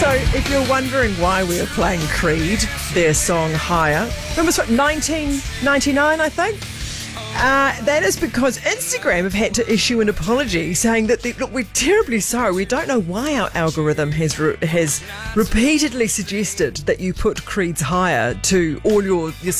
So, if you're wondering why we are playing Creed, their song Higher, when was it, 1999, I think? That is because Instagram have had to issue an apology saying that, look, we're terribly sorry. We don't know why our algorithm has repeatedly suggested that you put Creed's Higher to all your